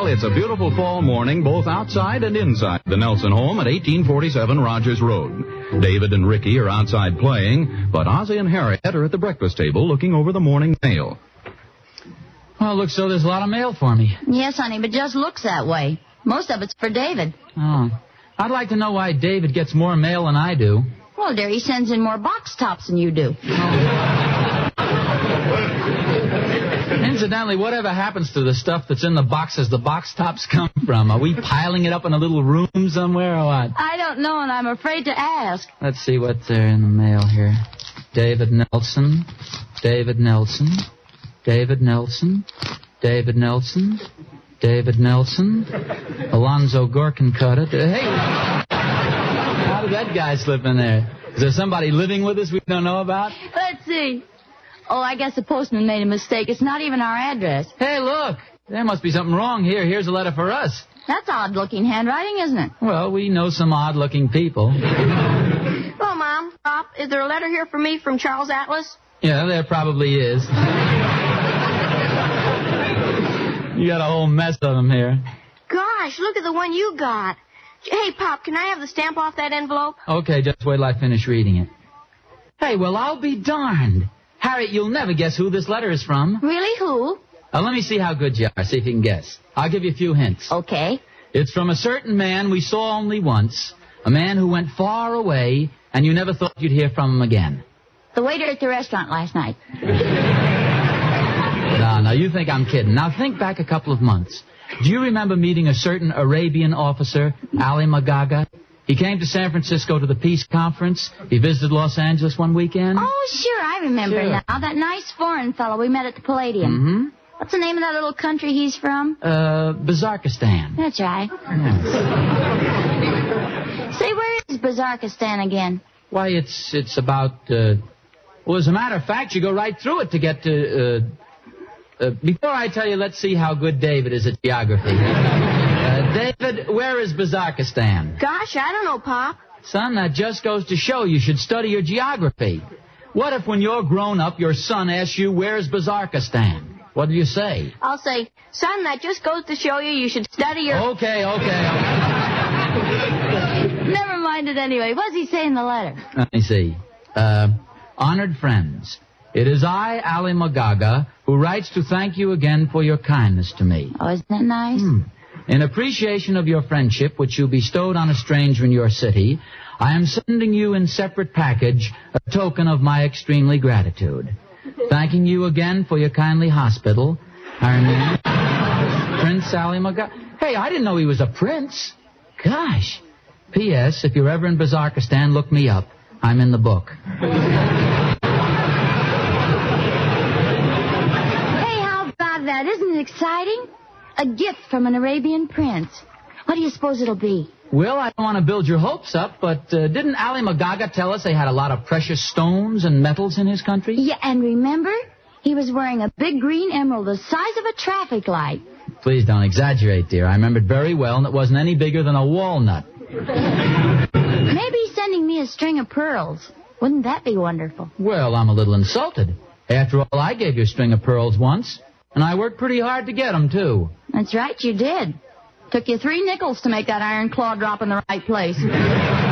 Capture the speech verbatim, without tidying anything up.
Well, it's a beautiful fall morning, both outside and inside the Nelson home at eighteen forty-seven Rogers Road. David and Ricky are outside playing, but Ozzie and Harriet are at the breakfast table looking over the morning mail. Well, it looks so there's a lot of mail for me. Yes, honey, but just looks that way. Most of it's for David. Oh. I'd like to know why David gets more mail than I do. Well, dear, he sends in more box tops than you do. Incidentally, whatever happens to the stuff that's in the boxes the box tops come from? Are we piling it up in a little room somewhere or what? I don't know, and I'm afraid to ask. Let's see what's there in the mail here. David Nelson, David Nelson, David Nelson, David Nelson, David Nelson, Alonzo Gorkin cut it. Hey, how did that guy slip in there? Is there somebody living with us we don't know about? Let's see. Oh, I guess the postman made a mistake. It's not even our address. Hey, look. There must be something wrong here. Here's a letter for us. That's odd-looking handwriting, isn't it? Well, we know some odd-looking people. Hello, Mom. Pop, is there a letter here for me from Charles Atlas? Yeah, there probably is. You got a whole mess of them here. Gosh, look at the one you got. Hey, Pop, can I have the stamp off that envelope? Okay, just wait till I finish reading it. Hey, well, I'll be darned. Harriet, you'll never guess who this letter is from. Really? Who? Uh, let me see how good you are. See if you can guess. I'll give you a few hints. Okay. It's from a certain man we saw only once. A man who went far away, and you never thought you'd hear from him again. The waiter at the restaurant last night. No, no, you think I'm kidding. Now, think back a couple of months. Do you remember meeting a certain Arabian officer, Ali Magaga? He came to San Francisco to the Peace Conference. He visited Los Angeles one weekend. Oh, sure, I remember Sure. now. That nice foreign fellow we met at the Palladium. Mm-hmm. What's the name of that little country he's from? Uh, Bazarkistan. That's right. Yeah. Say, where is Bazarkistan again? Why, it's it's about, uh, well, as a matter of fact, you go right through it to get to, uh, uh, before I tell you, let's see how good David is at geography. Uh, David, where is Bazarkistan? Gosh, I don't know, Pop. Son, that just goes to show you should study your geography. What if when you're grown up, your son asks you, where's Bazarkistan? What do you say? I'll say, son, that just goes to show you you should study your... Okay, okay, okay. Never mind it anyway. What does he say in the letter? Let me see. Uh, honored friends, it is I, Ali Magaga, who writes to thank you again for your kindness to me. Oh, isn't that nice? Hmm. In appreciation of your friendship, which you bestowed on a stranger in your city, I am sending you in separate package a token of my extremely gratitude. Thanking you again for your kindly hospital. Our name, Prince Ali Magaga. Hey, I didn't know he was a prince. Gosh. P S. If you're ever in Bazarkistan, look me up. I'm in the book. Hey, how about that? Isn't it exciting? A gift from an Arabian prince. What do you suppose it'll be? Well, I don't want to build your hopes up, but uh, didn't Ali Magaga tell us they had a lot of precious stones and metals in his country? Yeah, and remember? He was wearing a big green emerald the size of a traffic light. Please don't exaggerate, dear. I remembered very well, and it wasn't any bigger than a walnut. Maybe he's sending me a string of pearls. Wouldn't that be wonderful? Well, I'm a little insulted. After all, I gave you a string of pearls once, and I worked pretty hard to get them, too. That's right, you did. Took you three nickels to make that iron claw drop in the right place.